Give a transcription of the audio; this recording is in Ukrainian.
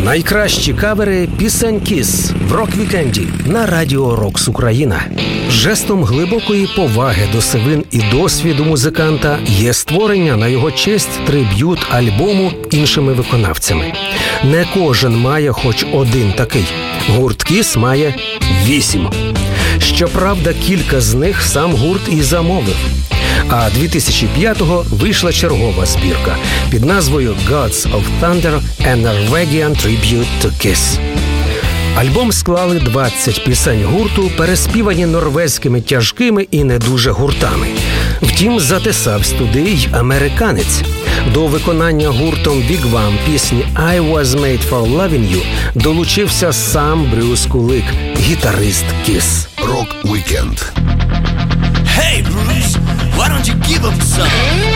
Найкращі кавери пісень Kiss в рок-вікенді на Радіо Рокс Україна. Жестом глибокої поваги до сивин і досвіду музиканта є створення на його честь триб'ют-альбому іншими виконавцями. Не кожен має хоч один такий. Гурт Kiss має 8. Щоправда, кілька з них сам гурт і замовив. А 2005-го вийшла чергова збірка під назвою «Gods of Thunder – A Norwegian Tribute to Kiss». Альбом склали 20 пісень гурту, переспівані норвезькими тяжкими і не дуже гуртами. Втім, затисавсь туди й американець. До виконання гуртом Wigwam пісні «I was made for loving you» долучився сам Брюс Кулик, гітарист Kiss. Рок-вікенд. Hey, Bruce, why don't you give him some?